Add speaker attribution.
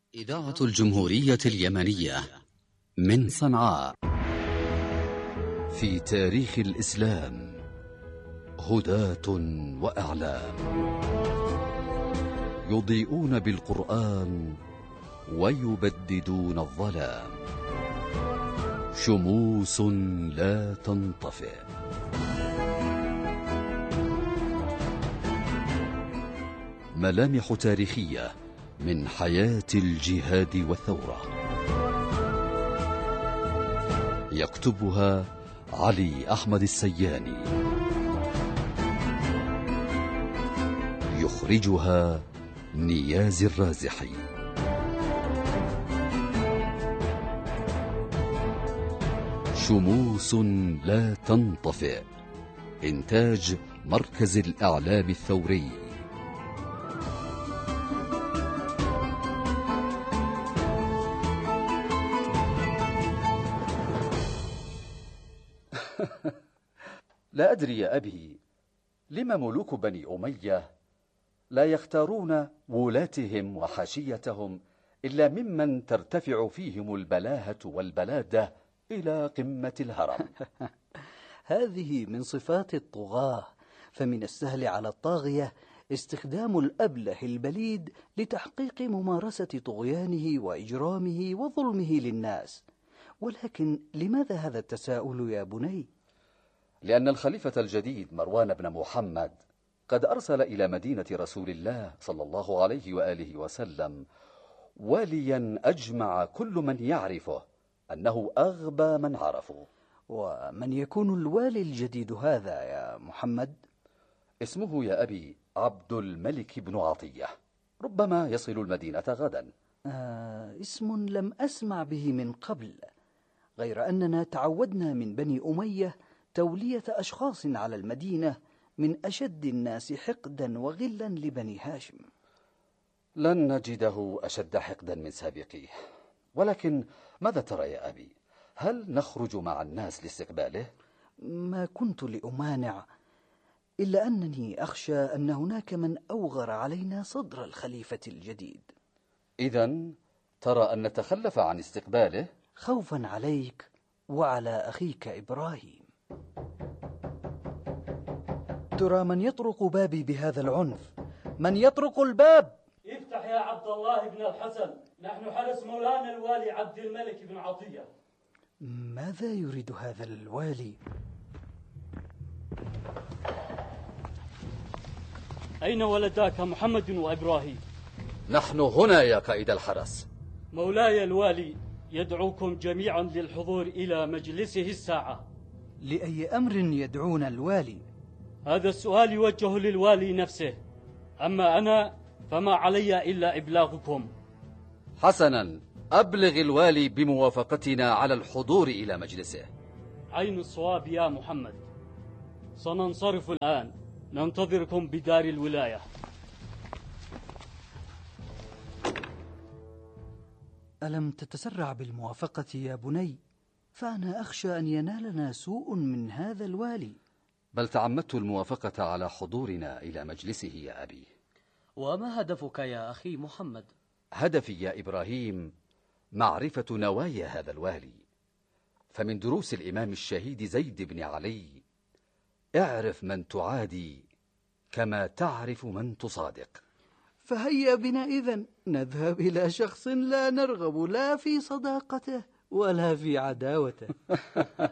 Speaker 1: إذاعة الجمهورية اليمنية من صنعاء.
Speaker 2: في تاريخ الإسلام هداة وأعلام يضيئون بالقرآن ويبددون الظلام، شموس لا تنطفئ. ملامح تاريخية من حياة الجهاد والثورة، يكتبها علي أحمد السياني، يخرجها نياز الرازحي. شموس لا تنطفئ، إنتاج مركز الإعلام الثوري.
Speaker 3: لا أدري يا أبي، لم ملوك بني أمية لا يختارون ولاتهم وحاشيتهم إلا ممن ترتفع فيهم البلاهة والبلادة إلى قمة الهرم؟
Speaker 4: هذه من صفات الطغاة، فمن السهل على الطاغية استخدام الأبله البليد لتحقيق ممارسة طغيانه وإجرامه وظلمه للناس. ولكن لماذا هذا التساؤل يا بني؟
Speaker 3: لأن الخليفة الجديد مروان بن محمد قد أرسل إلى مدينة رسول الله صلى الله عليه وآله وسلم واليا أجمع كل من يعرفه أنه أغبى من عرفه.
Speaker 4: ومن يكون الوالي الجديد هذا يا محمد؟
Speaker 3: اسمه يا أبي عبد الملك بن عطية، ربما يصل المدينة غدا.
Speaker 4: اسم لم أسمع به من قبل، غير أننا تعودنا من بني أمية تولية أشخاص على المدينة من أشد الناس حقدا وغلا لبني هاشم.
Speaker 3: لن نجده أشد حقدا من سابقيه، ولكن ماذا ترى يا أبي؟ هل نخرج مع الناس لاستقباله؟
Speaker 4: ما كنت لأمانع، إلا أنني أخشى أن هناك من أوغر علينا صدر الخليفة الجديد.
Speaker 3: إذن ترى أن نتخلف عن استقباله؟
Speaker 4: خوفا عليك وعلى أخيك إبراهيم. ترى من يطرق بابي بهذا العنف؟ من يطرق الباب؟
Speaker 5: افتح يا عبد الله بن الحسن، نحن حرس مولانا الوالي عبد الملك بن عطية.
Speaker 4: ماذا يريد هذا الوالي؟
Speaker 5: أين ولداك محمد وإبراهيم؟
Speaker 3: نحن هنا يا قائد الحرس.
Speaker 5: مولاي الوالي يدعوكم جميعا للحضور إلى مجلسه الساعة.
Speaker 4: لأي أمر يدعون الوالي؟
Speaker 5: هذا السؤال يوجه للوالي نفسه، أما أنا فما علي إلا إبلاغكم.
Speaker 3: حسنا، أبلغ الوالي بموافقتنا على الحضور إلى مجلسه.
Speaker 5: عين الصواب يا محمد، سننصرف الآن، ننتظركم بدار الولاية.
Speaker 4: ألم تتسرع بالموافقة يا بني؟ فأنا أخشى أن ينالنا سوء من هذا الوالي.
Speaker 3: بل تعمدت الموافقة على حضورنا إلى مجلسه يا أبي.
Speaker 6: وما هدفك يا أخي محمد؟
Speaker 3: هدفي يا إبراهيم معرفة نوايا هذا الوالي، فمن دروس الإمام الشهيد زيد بن علي: اعرف من تعادي كما تعرف من تصادق.
Speaker 4: فهيا بنا إذن نذهب إلى شخص لا نرغب لا في صداقته ولا في عداوته.